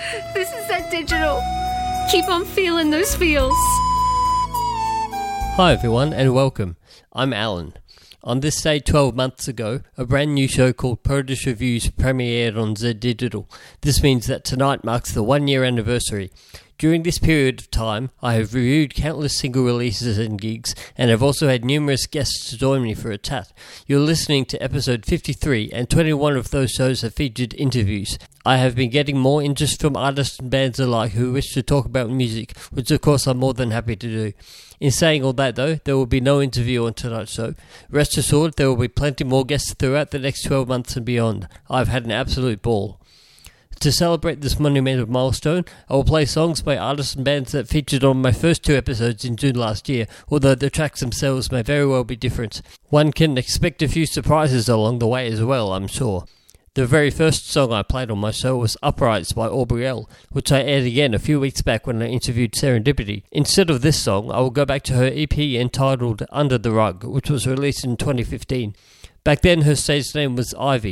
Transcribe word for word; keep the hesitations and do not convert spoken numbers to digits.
This is that digital. Keep on feeling those feels. Hi everyone and welcome. I'm Alan. On this day twelve months ago, a brand new show called Produce Reviews premiered on Z Digital. This means that tonight marks the one year anniversary. During this period of time, I have reviewed countless single releases and gigs, and have also had numerous guests join me for a chat. You're listening to episode fifty-three, and twenty-one of those shows have featured interviews. I have been getting more interest from artists and bands alike who wish to talk about music, which of course I'm more than happy to do. In saying all that though, there will be no interview on tonight's show. Rest assured, there will be plenty more guests throughout the next twelve months and beyond. I've had an absolute ball. To celebrate this monumental milestone, I will play songs by artists and bands that featured on my first two episodes in June last year, although the tracks themselves may very well be different. One can expect a few surprises along the way as well, I'm sure. The very first song I played on my show was Uprights by Aubrielle, which I aired again a few weeks back when I interviewed Serendipity. Instead of this song, I will go back to her E P entitled Under the Rug, which was released in twenty fifteen. Back then her stage name was Ivy.